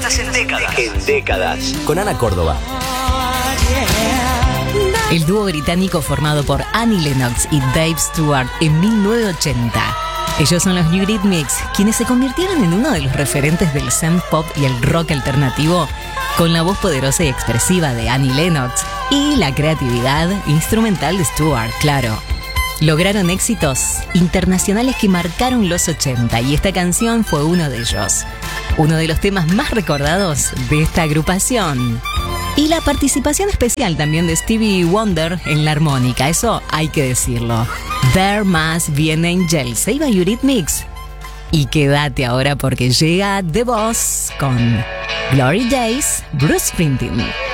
Cosas en décadas. En décadas. Con Ana Córdoba. El dúo británico formado por Annie Lennox y Dave Stewart en 1980. Ellos son los Eurythmics, quienes se convirtieron en uno de los referentes del synth pop y el rock alternativo, con la voz poderosa y expresiva de Annie Lennox y la creatividad instrumental de Stewart, claro. Lograron éxitos internacionales que marcaron los 80 y esta canción fue uno de ellos. Uno de los temas más recordados de esta agrupación. Y la participación especial también de Stevie Wonder en la armónica, eso hay que decirlo. There Must Be an Angel, se iba Eurythmics. Y quédate ahora porque llega The Boss con Glory Days, Bruce Springsteen.